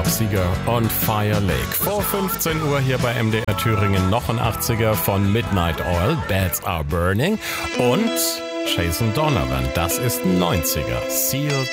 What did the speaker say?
80er und Fire Lake. Vor 15 Uhr hier bei MDR Thüringen noch ein 80er von Midnight Oil, Beds Are Burning und Jason Donovan, das ist ein 90er, Sealed